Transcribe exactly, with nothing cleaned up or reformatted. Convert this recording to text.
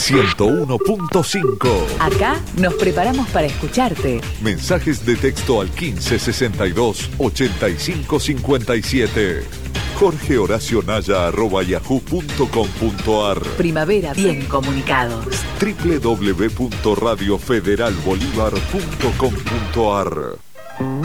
ciento uno punto cinco. Acá nos preparamos para escucharte. Mensajes de texto al quince sesenta y dos ochenta y cinco cincuenta y siete. Jorge Horacio Naya arroba yahoo punto com punto ar. Primavera bien comunicados. doble u doble u doble u punto radio federal bolívar punto com punto ar.